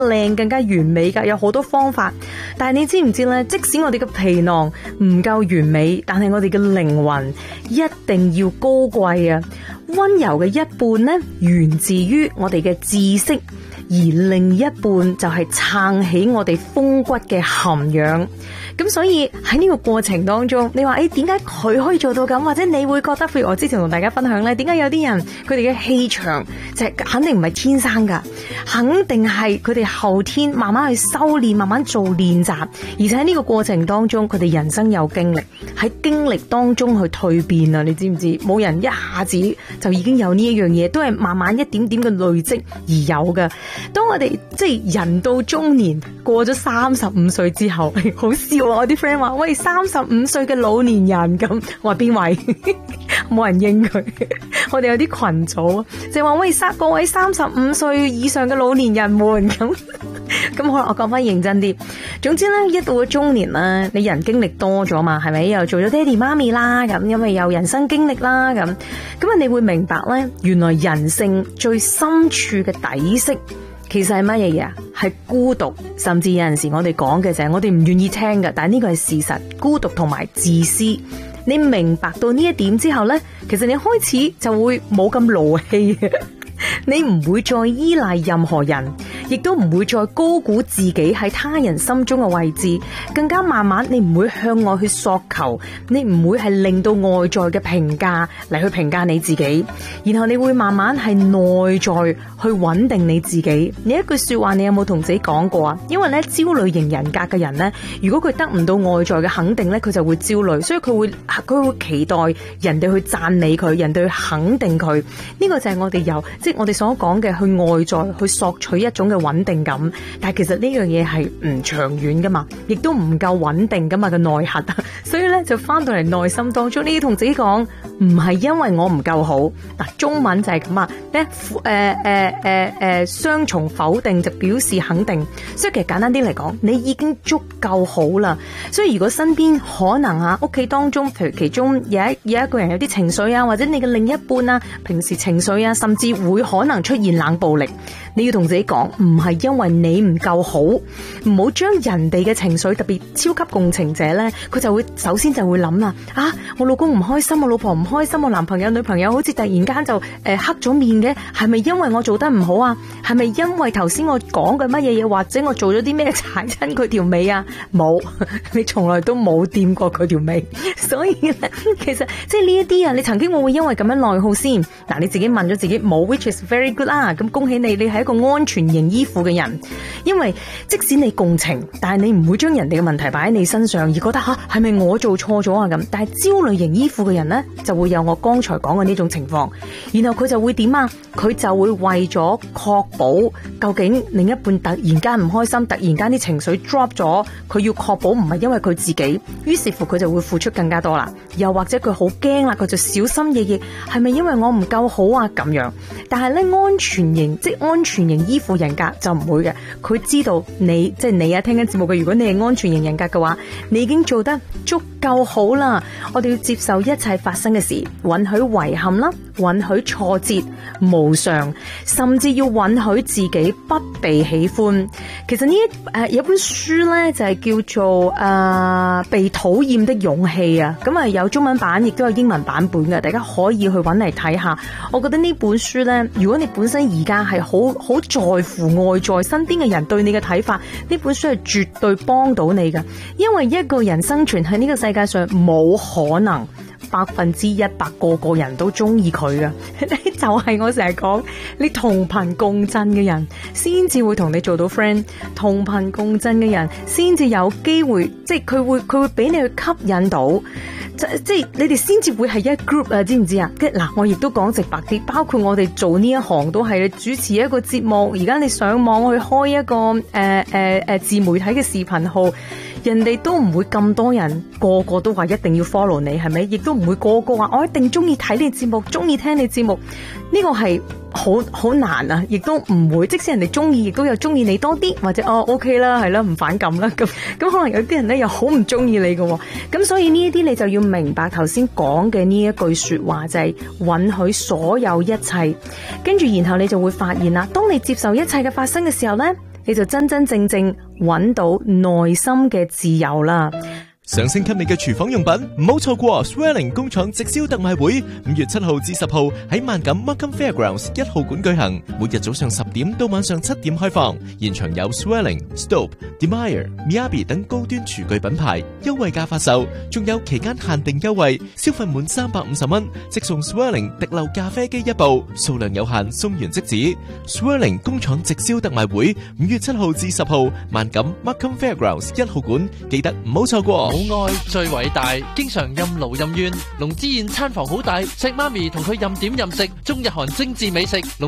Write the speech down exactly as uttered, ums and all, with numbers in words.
靚、更加完美噶，有好多方法。但係你知唔知呢？即使我哋嘅皮囊唔夠完美，但係我哋嘅靈魂一定要高貴啊！溫柔嘅一半呢，源自於我哋嘅知識，而另一半就係撐起我哋風骨嘅涵養。咁所以喺呢個過程當中，你話誒，點解佢可以做到咁？或者你會覺得，譬如我之前同大家分享呢，點解有啲人佢哋嘅氣場就係肯定唔係天生噶，肯定係佢哋後天慢慢去修煉，慢慢做練習，而且喺呢個過程當中，佢哋人生有經歷，喺經歷當中去蛻變啊！你知唔知？冇人一下子就已經有呢一樣嘢，都係慢慢一點點嘅累積而有嘅。當我哋即係人到中年，過咗三十五歲之後，好笑啊！我啲 friend 話：喂，三十五歲嘅老年人咁，我話邊位？冇人應佢。我哋有啲群組就話：喂，各位三十五歲以上嘅老年人們咁。咁好啦，我講翻認真啲。總之咧，一到咗中年啦，你人經歷多咗嘛，係咪？又做咗爹哋媽咪啦，咁因為有人生經歷啦，咁咁啊，你會明白咧，原來人性最深處嘅底色，其實係乜嘢嘢啊？係孤獨，甚至有陣時我哋講嘅就係我哋唔願意聽嘅，但係呢個係事實。孤獨同埋自私，你明白到呢一點之後呢，其實你開始就會冇咁勞氣嘅，你唔會再依賴任何人，亦都唔會再高估自己喺他人心中嘅位置，更加慢慢你唔會向外去索求，你唔會係令到外在嘅評價嚟去評價你自己，然後你會慢慢係內在去穩定你自己。你一句說話，你有冇同自己講過啊？因為咧，焦慮型人格嘅人咧，如果佢得唔到外在嘅肯定咧，佢就會焦慮，所以佢會佢會期待人哋去讚美佢，人哋去肯定佢。呢個就係我哋由即係我哋所講嘅去外在去索取一種嘅穩定感，但係其實呢樣嘢係唔長遠噶嘛，亦都唔夠穩定噶嘛個內核，所以咧就翻到嚟內心當中，你要同自己講，唔係因為我唔夠好嗱，中文就係咁啊，咧誒誒誒誒雙重否定就表示肯定，所以其實簡單啲嚟講，你已經足夠好啦。所以如果身邊可能啊屋企當中，譬如其中有一有一個人有啲情緒啊，或者你嘅另一半啊，平時情緒啊，甚至會可能出現冷暴力，你要同自己講，唔係因為你唔夠好，唔好將人哋嘅情緒，特別超級共情者呢，佢就會首先就會諗啦，啊，我老公唔開心，我老婆唔開心，我男朋友女朋友好似突然間就誒、呃、黑咗面嘅，係咪因為我做得唔好啊？係咪因為頭先我講嘅乜嘢嘢，或者我做咗啲咩踩親佢條尾啊？冇，你從來都冇掂過佢條尾，所以咧，其實即係呢一啲啊，你曾經會唔會因為咁樣內耗先？嗱，你自己問咗自己冇 ，which is very good 啦，咁恭喜你，你係一個安全型依附嘅人，因為即使你共情，但係你唔會將人哋嘅問題擺喺你身上，而覺得吓係咪我做錯咗啊咁？但係焦慮型依附嘅人呢，就會有我剛才講嘅呢種情況，然後佢就會點啊？佢就會為咗確保究竟另一半突然間唔開心，突然間啲情緒 drop 咗，佢要確保唔係因為佢自己，於是乎佢就會付出更加多啦。又或者佢好驚啦，佢就小心翼翼，係咪因為我唔夠好啊咁樣？但係咧，安全型即係安全型依附人格就唔會嘅，佢知道你即係你啊聽緊節目嘅，如果你係安全型人格嘅話，你已經做得足夠好啦。我哋要接受一切發生嘅事，允許遺憾啦，允許挫折無常，甚至要允許自己不被喜歡。其實呢誒有本書咧就係、是、叫做誒、呃、被討厭的勇氣啊，咁啊有中文版亦都有英文版本嘅，大家可以去揾嚟睇下。我覺得呢本書咧，如果你本身而家係好好在乎外在身邊嘅人對你嘅睇法，呢本書係絕對幫到你嘅，因為一個人生存喺呢個世界上冇可能百分之一百個個人都中意佢嘅，就係我成日講，你同頻共振嘅人先至會同你做到 friend， 同頻共振嘅人先至有機會，即係佢會佢會俾你去吸引到，即即係你哋先至會係一 group 啊，知唔知啊？嗱，我亦都講直白啲，包括我哋做呢一行都係主持一個節目，而家你上網去開一個誒誒誒自媒體嘅視頻號。人哋都唔會咁多人個個都話一定要 follow 你，係咪？亦都唔會個個話我一定中意睇你節目，中意聽你節目。呢個係好好難啊，亦都唔會。即使人哋中意，亦都有中意你多啲，或者哦 OK 啦，係啦，唔反感啦。咁咁可能有啲人咧又好唔中意你嘅。咁所以呢一啲你就要明白頭先講嘅呢一句說話，就係允許所有一切。跟住然後你就會發現啦，當你接受一切嘅發生嘅時候咧， 你就真真正正揾到內心嘅自由啦。 想升級你嘅廚房用品，唔好錯過 Swirling 工廠直銷特賣會，五月七號至十號喺萬錦 Markham Fairgrounds 一號館舉行，每日早上十點到晚上七點開放。現場有 Swirling、Stope、Demire、Miyabi 等高端廚具品牌優惠價發售，仲有期間限定優惠，消費滿三百五十蚊即送 Swirling 滴漏咖啡機一部，數量有限，送完即止。Swirling 工廠直銷特賣會，五月七號至十號，萬錦 Markham Fairgrounds 一號館，記得唔好錯過。 母愛最偉大，經常任勞任怨。龍之燕餐房好大，錫媽咪同佢任點任食，中日韓精緻美食。龍